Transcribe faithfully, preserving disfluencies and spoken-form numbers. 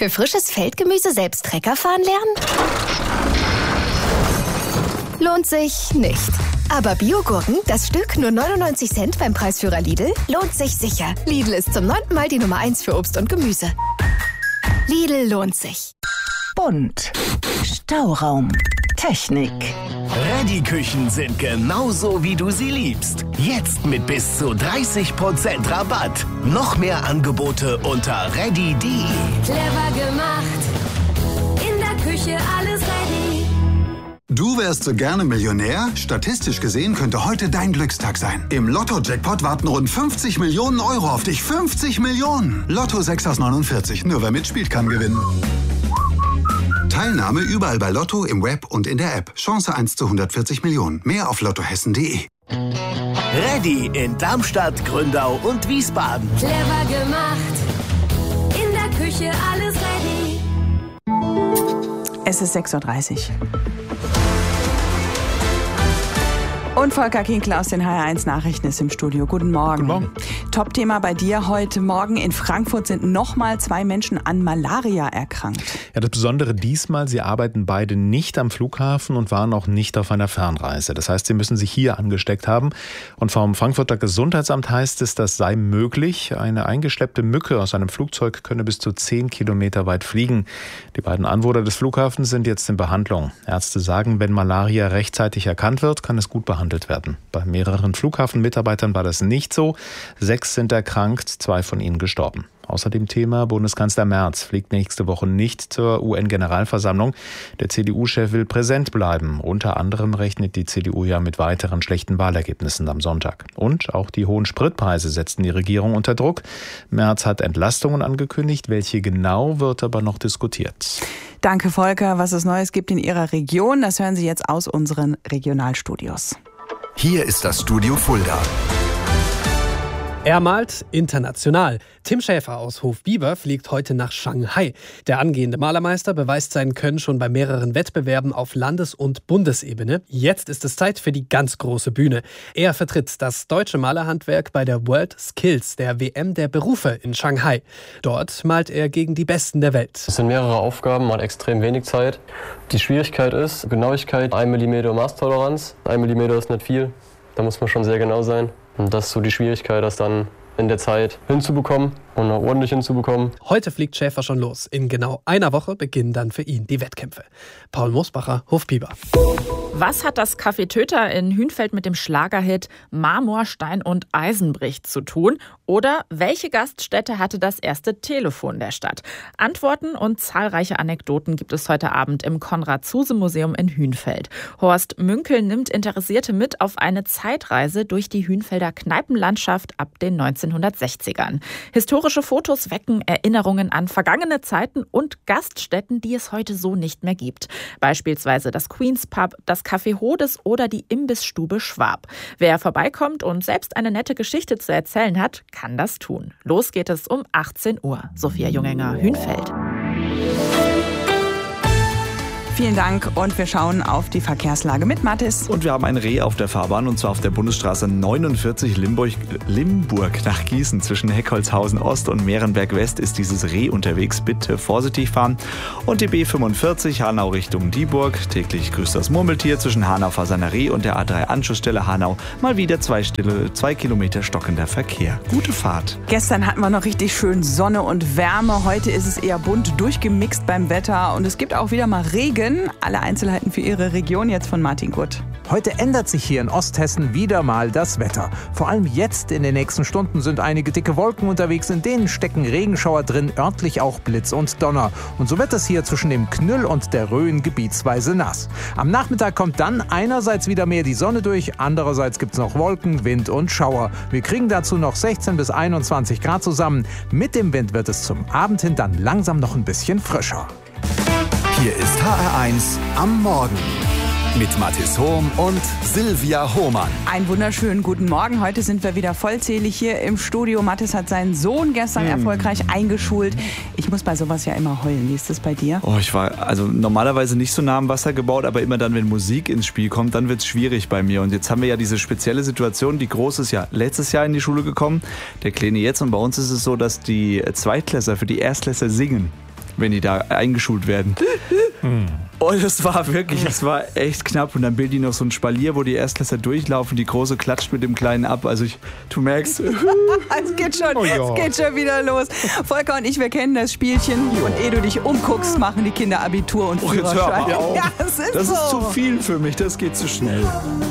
Für frisches Feldgemüse selbst Trecker fahren lernen? Lohnt sich nicht. Aber Biogurken, das Stück nur neunundneunzig Cent beim Preisführer Lidl, lohnt sich sicher. Lidl ist zum neunten Mal die Nummer eins für Obst und Gemüse. Lidl lohnt sich. Bunt. Stauraum. Technik. Reddy-Küchen sind genauso, wie du sie liebst. Jetzt mit bis zu dreißig Prozent Rabatt. Noch mehr Angebote unter reddy punkt de. Clever gemacht. In der Küche alles ready. Du wärst so gerne Millionär? Statistisch gesehen könnte heute dein Glückstag sein. Im Lotto-Jackpot warten rund fünfzig Millionen Euro auf dich. fünfzig Millionen! Lotto sechs aus neunundvierzig. Nur wer mitspielt, kann gewinnen. Teilnahme überall bei Lotto, im Web und in der App. Chance eins zu hundertvierzig Millionen. Mehr auf lottohessen punkt de. Reddy in Darmstadt, Gründau und Wiesbaden. Clever gemacht. In der Küche alles ready. Es ist sechs Uhr dreißig. Und Volker Kinkler aus den H R eins Nachrichten ist im Studio. Guten Morgen. Guten Morgen. Top-Thema bei dir heute Morgen. In Frankfurt sind nochmal zwei Menschen an Malaria erkrankt. Ja, das Besondere diesmal, sie arbeiten beide nicht am Flughafen und waren auch nicht auf einer Fernreise. Das heißt, sie müssen sich hier angesteckt haben. Und vom Frankfurter Gesundheitsamt heißt es, das sei möglich. Eine eingeschleppte Mücke aus einem Flugzeug könne bis zu zehn Kilometer weit fliegen. Die beiden Anwohner des Flughafens sind jetzt in Behandlung. Ärzte sagen, wenn Malaria rechtzeitig erkannt wird, kann es gut behandelt werden. Bei mehreren Flughafenmitarbeitern war das nicht so. Sechs sind erkrankt, zwei von ihnen gestorben. Außerdem Thema, Bundeskanzler Merz fliegt nächste Woche nicht zur U N-Generalversammlung. Der C D U-Chef will präsent bleiben. Unter anderem rechnet die C D U ja mit weiteren schlechten Wahlergebnissen am Sonntag. Und auch die hohen Spritpreise setzten die Regierung unter Druck. Merz hat Entlastungen angekündigt. Welche genau, wird aber noch diskutiert. Danke, Volker. Was es Neues gibt in Ihrer Region, das hören Sie jetzt aus unseren Regionalstudios. Hier ist das Studio Fulda. Er malt international. Tim Schäfer aus Hofbieber fliegt heute nach Shanghai. Der angehende Malermeister beweist sein Können schon bei mehreren Wettbewerben auf Landes- und Bundesebene. Jetzt ist es Zeit für die ganz große Bühne. Er vertritt das deutsche Malerhandwerk bei der World Skills, der W M der Berufe in Shanghai. Dort malt er gegen die Besten der Welt. Es sind mehrere Aufgaben, man hat extrem wenig Zeit. Die Schwierigkeit ist Genauigkeit, ein Millimeter Maßtoleranz. Ein Millimeter ist nicht viel, da muss man schon sehr genau sein. Und das ist so die Schwierigkeit, das dann in der Zeit hinzubekommen und auch ordentlich hinzubekommen. Heute fliegt Schäfer schon los. In genau einer Woche beginnen dann für ihn die Wettkämpfe. Paul Mosbacher, Hofbieber. Was hat das Café Töter in Hünfeld mit dem Schlagerhit Marmor, Stein und Eisenbricht zu tun? Oder welche Gaststätte hatte das erste Telefon der Stadt? Antworten und zahlreiche Anekdoten gibt es heute Abend im Konrad-Zuse-Museum in Hünfeld. Horst Münkel nimmt Interessierte mit auf eine Zeitreise durch die Hünfelder Kneipenlandschaft ab den neunzehnhundertsechzigern. Historische Fotos wecken Erinnerungen an vergangene Zeiten und Gaststätten, die es heute so nicht mehr gibt. Beispielsweise das Queen's Pub, das Café Hodes oder die Imbissstube Schwab. Wer vorbeikommt und selbst eine nette Geschichte zu erzählen hat, kann das tun. Los geht es um achtzehn Uhr. Sophia Jungenger, Hünfeld. Vielen Dank und wir schauen auf die Verkehrslage mit Mathis. Und wir haben ein Reh auf der Fahrbahn und zwar auf der Bundesstraße neunundvierzig Limburg, Limburg nach Gießen. Zwischen Heckholzhausen Ost und Mehrenberg West ist dieses Reh unterwegs. Bitte vorsichtig fahren. Und die B fünfundvierzig Hanau Richtung Dieburg. Täglich grüßt das Murmeltier zwischen Hanau-Fasanerie und der A drei Anschlussstelle Hanau. Mal wieder zwei, Stille, zwei Kilometer stockender Verkehr. Gute Fahrt. Gestern hatten wir noch richtig schön Sonne und Wärme. Heute ist es eher bunt durchgemixt beim Wetter. Und es gibt auch wieder mal Regen. Alle Einzelheiten für Ihre Region jetzt von Martin Gutt. Heute ändert sich hier in Osthessen wieder mal das Wetter. Vor allem jetzt in den nächsten Stunden sind einige dicke Wolken unterwegs, in denen stecken Regenschauer drin, örtlich auch Blitz und Donner. Und so wird es hier zwischen dem Knüll und der Rhön gebietsweise nass. Am Nachmittag kommt dann einerseits wieder mehr die Sonne durch, andererseits gibt es noch Wolken, Wind und Schauer. Wir kriegen dazu noch sechzehn bis einundzwanzig Grad zusammen. Mit dem Wind wird es zum Abend hin dann langsam noch ein bisschen frischer. Hier ist H R eins am Morgen mit Mathis Hohm und Silvia Hohmann. Einen wunderschönen guten Morgen. Heute sind wir wieder vollzählig hier im Studio. Mathis hat seinen Sohn gestern hm. erfolgreich eingeschult. Ich muss bei sowas ja immer heulen. Wie ist das bei dir? Oh, ich war also normalerweise nicht so nah am Wasser gebaut, aber immer dann, wenn Musik ins Spiel kommt, dann wird es schwierig bei mir. Und jetzt haben wir ja diese spezielle Situation. Die Große ist ja letztes Jahr in die Schule gekommen, der Kleine jetzt. Und bei uns ist es so, dass die Zweitklässler für die Erstklässler singen. wenn die da eingeschult werden. Hm. Und es war wirklich, es war echt knapp. Und dann bilden die noch so ein Spalier, wo die Erstklässler durchlaufen. Die Große klatscht mit dem Kleinen ab. Also ich, du merkst... es geht schon, oh ja. es geht schon wieder los. Volker und ich, wir kennen das Spielchen. Und ehe du dich umguckst, machen die Kinder Abitur und Oh, jetzt hör Führerschein. mal auf. Ja, das ist das so. ist zu viel für mich, das geht zu schnell.